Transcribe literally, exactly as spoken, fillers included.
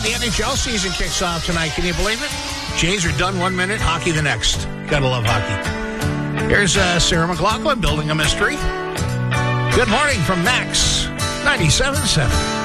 the N H L season kicks off tonight. Can you believe it? Jays are done one minute, hockey the next. Gotta love hockey. Here's uh, Sarah McLachlan building a mystery. Good morning from Max ninety-seven point seven.